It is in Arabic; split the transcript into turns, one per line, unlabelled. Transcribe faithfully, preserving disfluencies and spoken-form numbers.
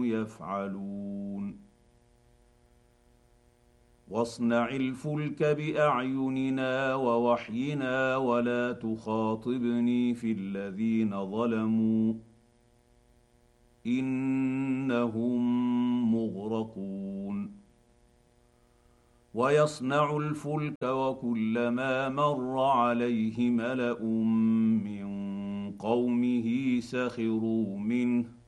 يفعلون واصنع الفلك باعيننا ووحينا ولا تخاطبني في الذين ظلموا انهم مغرقون ويصنع الفلك وكلما مر عليه ملا من قومه سخروا منه